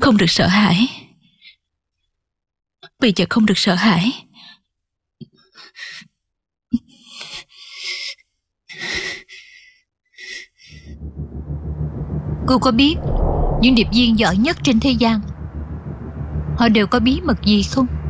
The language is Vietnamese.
Không được sợ hãi. Bây giờ không được sợ hãi. Cô có biết những điệp viên giỏi nhất trên thế gian họ đều có bí mật gì không?